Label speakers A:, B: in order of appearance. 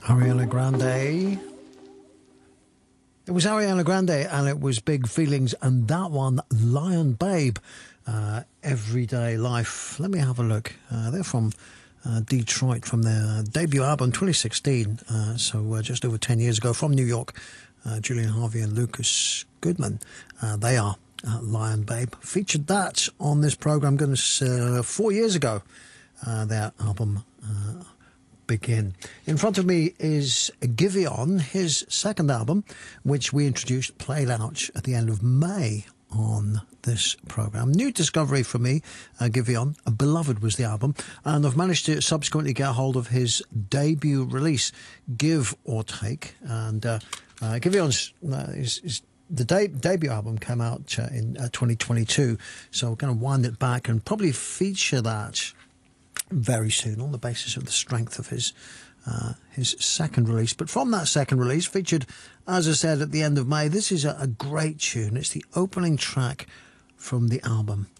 A: Ariana Grande. It was Ariana Grande and it was Big Feelings, and that one, Lion Babe, Everyday Life. Let me have a look. They're from Detroit, from their debut album 2016, so just over 10 years ago, from New York. Julian Harvey and Lucas Goodman. They are Lion Babe. Featured that on this program, goodness, 4 years ago. Their album Begin. In front of me is Giveon, his second album, which we introduced, Played Out, at the end of May on this programme. New discovery for me, Giveon. Beloved was the album, and I've managed to subsequently get hold of his debut release, Give or Take, and Giveon's debut album came out in 2022, so we're going to wind it back and probably feature that very soon on the basis of the strength of his second release. But from that second release, featured, as I said, at the end of May, this is a great tune. It's the opening track from the album